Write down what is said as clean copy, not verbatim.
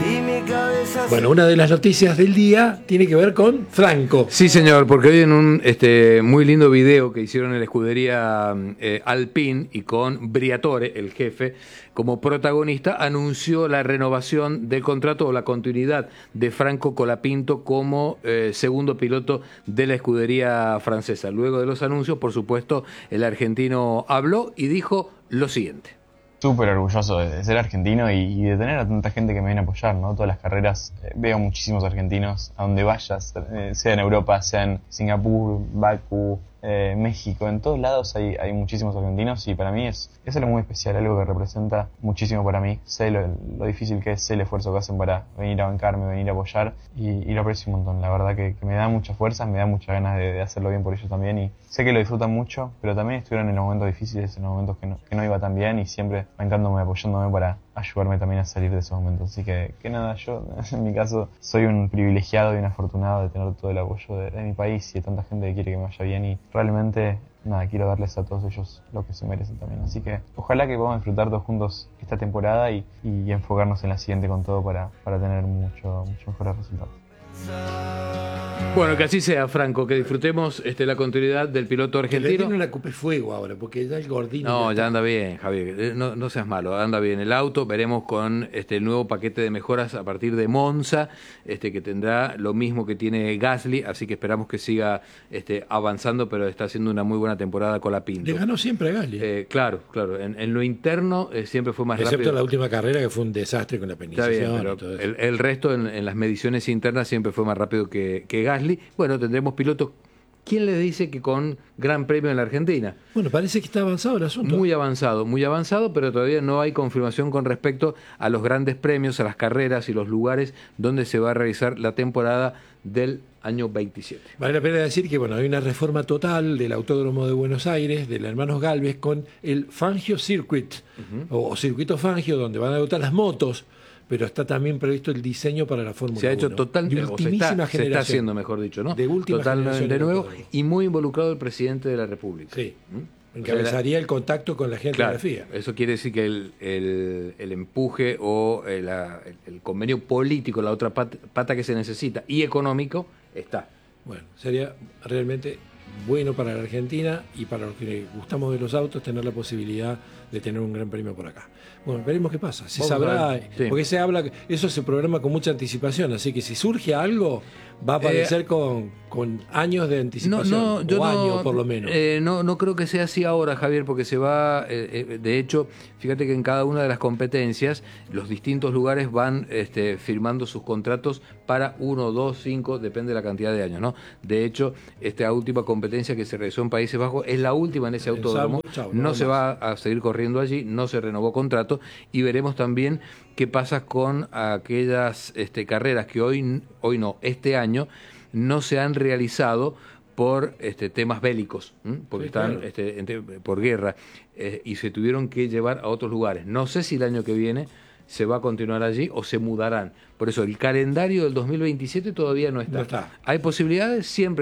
Bueno, una de las noticias del día tiene que ver con Franco. Sí, señor, porque hoy en un muy lindo video que hicieron en la escudería Alpine y con Briatore, el jefe, como protagonista, anunció la renovación del contrato o la continuidad de Franco Colapinto como segundo piloto de la escudería francesa. Luego de los anuncios, por supuesto, el argentino habló y dijo lo siguiente. Súper orgulloso de ser argentino y de tener a tanta gente que me viene a apoyar, ¿no? Todas las carreras, veo muchísimos argentinos a donde vayas, sea en Europa, sea en Singapur, Bakú, México, en todos lados hay muchísimos argentinos y para mí es algo muy especial, algo que representa muchísimo para mí. Sé lo difícil que es, sé el esfuerzo que hacen para venir a bancarme, venir a apoyar y lo aprecio un montón. La verdad que me da muchas fuerzas, me da muchas ganas de hacerlo bien por ellos también y sé que lo disfrutan mucho, pero también estuvieron en los momentos difíciles, en los momentos que no iba tan bien y siempre bancándome, apoyándome para ayudarme también a salir de esos momentos. Así que nada, yo en mi caso soy un privilegiado y un afortunado de tener todo el apoyo de mi país y de tanta gente que quiere que me vaya bien y realmente nada, quiero darles a todos ellos lo que se merecen también. Así que ojalá que podamos disfrutar todos juntos esta temporada y enfocarnos en la siguiente con todo para tener mucho mejores resultados. Bueno, que así sea, Franco, que disfrutemos la continuidad del piloto argentino. Le tiene una Coupe Fuego ahora, porque ya el gordino... No, ya anda bien, Javier, no seas malo, anda bien el auto, veremos con el nuevo paquete de mejoras a partir de Monza, que tendrá lo mismo que tiene Gasly, así que esperamos que siga avanzando, pero está haciendo una muy buena temporada con Colapinto. Le ganó siempre a Gasly. Claro, en lo interno siempre fue más rápido. Excepto la última carrera que fue un desastre con la penalización. Está bien, pero y todo eso. el resto en las mediciones internas siempre fue más rápido que Gasly. Bueno, tendremos pilotos. ¿Quién les dice que con Gran Premio en la Argentina? Bueno, parece que está avanzado el asunto. Muy avanzado, pero todavía no hay confirmación con respecto a los grandes premios, a las carreras y los lugares donde se va a realizar la temporada del año 27. Vale la pena decir que hay una reforma total del Autódromo de Buenos Aires, del Hermanos Galvez, con el Fangio Circuit, o Circuito Fangio, donde van a debutar las motos, pero está también previsto el diseño para la Fórmula 1. Se ha hecho totalmente, se está haciendo, mejor dicho, ¿no? De última totalmente de nuevo y muy involucrado el presidente de la República. Sí. Encabezaría el contacto con la gente de la FIA. Eso quiere decir que el empuje o el convenio político, la otra pata que se necesita, y económico, está. Bueno, sería realmente bueno para la Argentina y para los que gustamos de los autos tener la posibilidad de tener un gran premio por acá. Bueno, veremos qué pasa. Se sabrá, sí. Porque eso se programa con mucha anticipación, así que si surge algo, va a aparecer con años de anticipación, años por lo menos. No creo que sea así ahora, Javier, porque se va, de hecho, fíjate que en cada una de las competencias, los distintos lugares van firmando sus contratos para 1, 2, 5, depende de la cantidad de años, ¿no? De hecho, esta última competencia que se realizó en Países Bajos es la última en ese autódromo, no se va a seguir corriendo allí, no se renovó contrato, y veremos también qué pasa con aquellas carreras que hoy no, este año, no se han realizado por temas bélicos, porque están por guerra, y se tuvieron que llevar a otros lugares. No sé si el año que viene se va a continuar allí o se mudarán. Por eso el calendario del 2027 todavía no está. Hay posibilidades siempre.